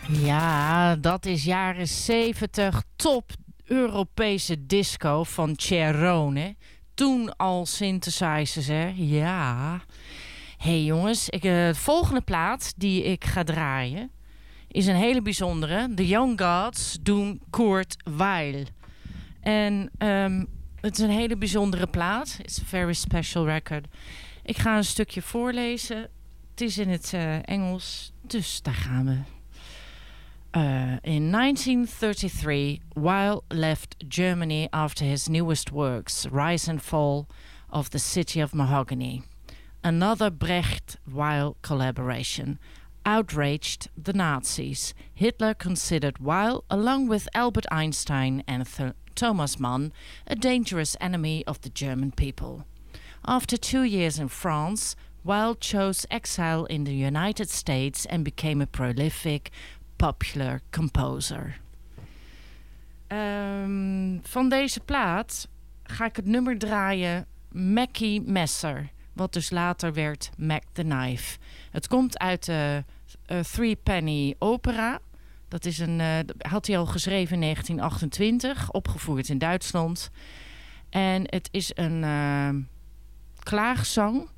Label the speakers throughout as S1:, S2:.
S1: Ja, dat is jaren 70 top Europese disco van Cerrone. Toen al synthesizers, hè? Ja. Hey jongens, de volgende plaat die ik ga draaien is een hele bijzondere. The Young Gods doen Kurt Weill. En het is een hele bijzondere plaat. It's a very special record. Ik ga een stukje voorlezen. Het is in het Engels, dus daar gaan we. In 1933, Weill left Germany after his newest works, Rise and Fall of the City of Mahogany. Another Brecht-Weill collaboration outraged the Nazis. Hitler considered Weill, along with Albert Einstein and Thomas Mann, a dangerous enemy of the German people. After 2 years in France, Weill chose exile in the United States and became a prolific popular composer. Van deze plaat ga ik het nummer draaien Mackie Messer, wat dus later werd Mac the Knife. Het komt uit de Three Penny Opera. Dat is had hij al geschreven in 1928, opgevoerd in Duitsland. En het is een klaagzang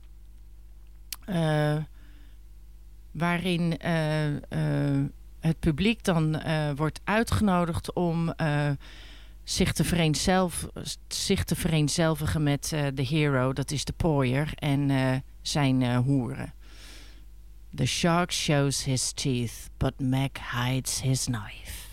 S1: waarin het publiek dan wordt uitgenodigd om zich te vereenzelvigen met de hero, dat is de pooier, en zijn hoeren. The shark shows his teeth, but Mac hides his knife.